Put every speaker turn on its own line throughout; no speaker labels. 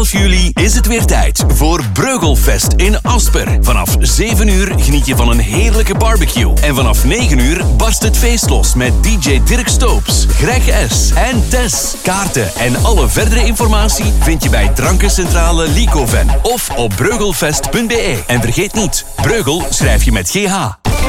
12 juli is het weer tijd voor Breugelfest in Asper. Vanaf 7 uur geniet je van een heerlijke barbecue. En vanaf 9 uur barst het feest los met DJ Dirk Stoops, Greg S. en Tess. Kaarten en alle verdere informatie vind je bij Drankencentrale Licoven of op breugelfest.be. En vergeet niet, Breugel schrijf je met GH.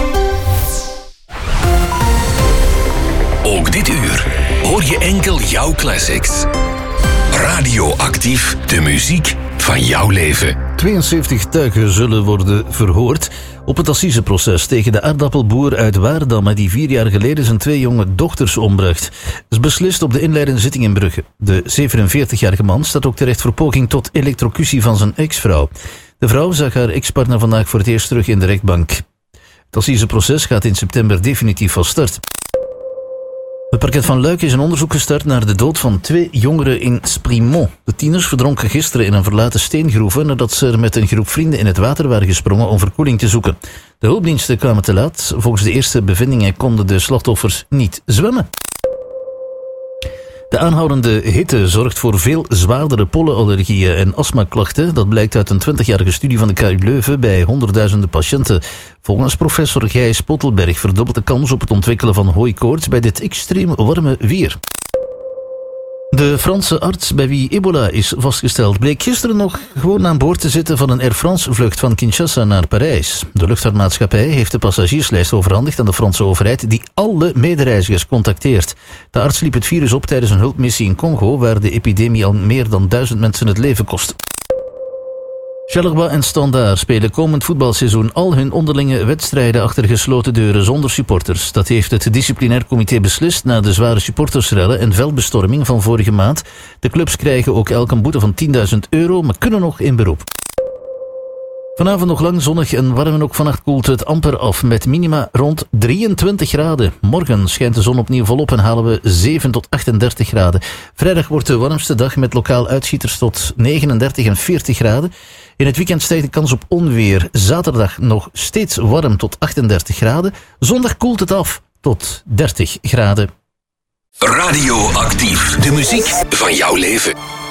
Ook dit uur hoor je enkel jouw classics. Radioactief, de muziek van jouw leven.
72 tuigen zullen worden verhoord op het assiseproces tegen de aardappelboer uit Waardam die 4 jaar geleden zijn 2 jonge dochters ombracht. Het is beslist op de inleidende zitting in Brugge. De 47-jarige man staat ook terecht voor poging tot elektrocutie van zijn ex-vrouw. De vrouw zag haar ex-partner vandaag voor het eerst terug in de rechtbank. Het assiseproces gaat in september definitief van start. Het parket van Luik is een onderzoek gestart naar de dood van 2 jongeren in Sprimont. De tieners verdronken gisteren in een verlaten steengroeven nadat ze er met een groep vrienden in het water waren gesprongen om verkoeling te zoeken. De hulpdiensten kwamen te laat. Volgens de eerste bevindingen konden de slachtoffers niet zwemmen. De aanhoudende hitte zorgt voor veel zwaardere pollenallergieën en astmaklachten. Dat blijkt uit een 20-jarige studie van de KU Leuven bij honderdduizenden patiënten. Volgens professor Gijs Pottelberg verdubbelt de kans op het ontwikkelen van hooikoorts bij dit extreem warme weer. De Franse arts bij wie ebola is vastgesteld bleek gisteren nog gewoon aan boord te zitten van een Air France-vlucht van Kinshasa naar Parijs. De luchtvaartmaatschappij heeft de passagierslijst overhandigd aan de Franse overheid die alle medereizigers contacteert. De arts liep het virus op tijdens een hulpmissie in Congo waar de epidemie al meer dan 1000 mensen het leven kost. Charleroi en Standaard spelen komend voetbalseizoen al hun onderlinge wedstrijden achter gesloten deuren zonder supporters. Dat heeft het disciplinair comité beslist na de zware supportersrellen en veldbestorming van vorige maand. De clubs krijgen ook elk een boete van €10.000, maar kunnen nog in beroep. Vanavond nog lang zonnig en warm en ook vannacht koelt het amper af met minima rond 23 graden. Morgen schijnt de zon opnieuw volop en halen we 7 tot 38 graden. Vrijdag wordt de warmste dag met lokaal uitschieters tot 39 en 40 graden. In het weekend stijgt de kans op onweer. Zaterdag nog steeds warm tot 38 graden. Zondag koelt het af tot 30 graden.
Radioactief, de muziek van jouw leven.